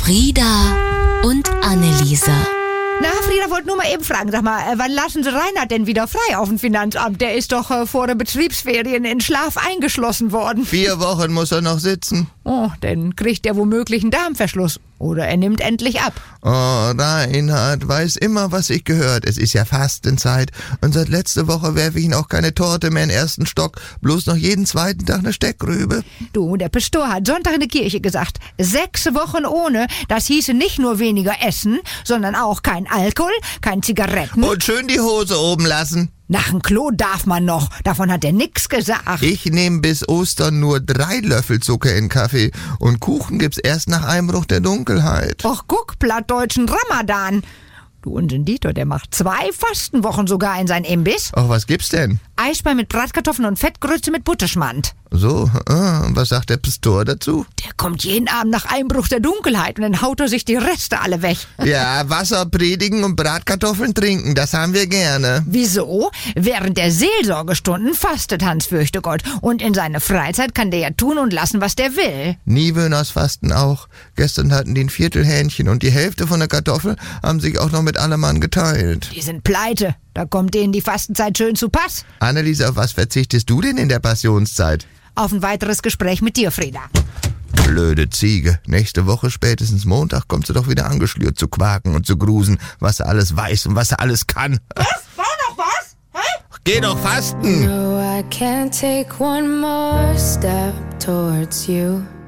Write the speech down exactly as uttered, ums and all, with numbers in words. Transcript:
Frieda und Anneliese. Na, Frieda wollte nur mal eben fragen, sag mal, äh, wann lassen Sie Reinhard denn wieder frei auf dem Finanzamt? Der ist doch äh, vor den Betriebsferien in Schlaf eingeschlossen worden. Vier Wochen muss er noch sitzen. Oh, dann kriegt er womöglich einen Darmverschluss. Oder er nimmt endlich ab. Oh, Reinhard weiß immer, was sich gehört. Es ist ja Fastenzeit. Und seit letzter Woche werfe ich ihn auch keine Torte mehr in den ersten Stock. Bloß noch jeden zweiten Tag eine Steckrübe. Du, der Pastor hat Sonntag in der Kirche gesagt, sechs Wochen ohne, das hieße nicht nur weniger essen, sondern auch kein Alkohol, kein Zigaretten. Und schön die Hose oben lassen. Nach dem Klo darf man noch. Davon hat er nix gesagt. Ich nehme bis Ostern nur drei Löffel Zucker in Kaffee. Und Kuchen gibt's erst nach Einbruch der Dunkelheit. Och, guck, plattdeutschen Ramadan. Du, unser Dieter, der macht zwei Fastenwochen sogar in sein Imbiss. Ach, was gibt's denn? Eisbein mit Bratkartoffeln und Fettgrütze mit Butterschmand. So, ah, was sagt der Pastor dazu? Der kommt jeden Abend nach Einbruch der Dunkelheit und dann haut er sich die Reste alle weg. Ja, Wasser predigen und Bratkartoffeln trinken, das haben wir gerne. Wieso? Während der Seelsorgestunden fastet Hans fürchte Gott. Und in seiner Freizeit kann der ja tun und lassen, was der will. Niewöhners fasten auch. Gestern hatten die ein Viertel Hähnchen und die Hälfte von der Kartoffel haben sich auch noch mit allem Mann geteilt. Die sind pleite. Da kommt denen die Fastenzeit schön zu Pass. Anneliese, auf was verzichtest du denn in der Passionszeit? Auf ein weiteres Gespräch mit dir, Frieda. Blöde Ziege. Nächste Woche, spätestens Montag, kommt sie doch wieder angeschlürt zu quaken und zu grusen, was sie alles weiß und was sie alles kann. Was? War noch was? Hä? Geh doch fasten! No, I can't take one more step towards you.